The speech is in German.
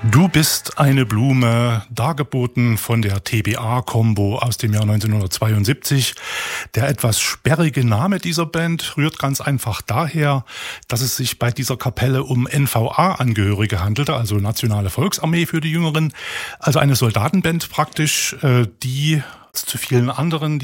Du bist eine Blume, dargeboten von der TBA-Combo aus dem Jahr 1972. Der etwas sperrige Name dieser Band rührt ganz einfach daher, dass es sich bei dieser Kapelle um NVA-Angehörige handelte, also Nationale Volksarmee für die Jüngeren, also eine Soldatenband praktisch, die zu vielen anderen,